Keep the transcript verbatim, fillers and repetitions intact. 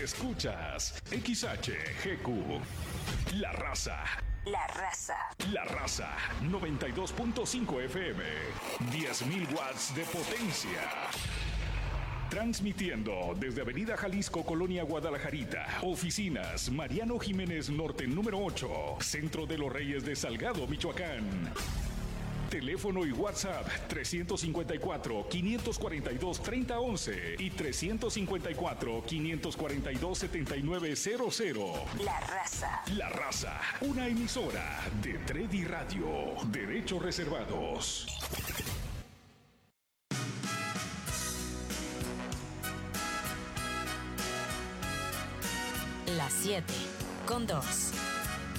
Escuchas X H G Q. La Raza. La Raza. La Raza. noventa y dos punto cinco F M. diez mil watts de potencia. Transmitiendo desde Avenida Jalisco, Colonia Guadalajarita. Oficinas Mariano Jiménez Norte número ocho. Centro de los Reyes de Salgado, Michoacán. Teléfono y WhatsApp trescientos cincuenta y cuatro, quinientos cuarenta y dos, treinta once y trescientos cincuenta y cuatro, quinientos cuarenta y dos, setenta y nueve cero cero. La Raza. La Raza, una emisora de Tredi Radio. Derechos reservados. Las siete con dos.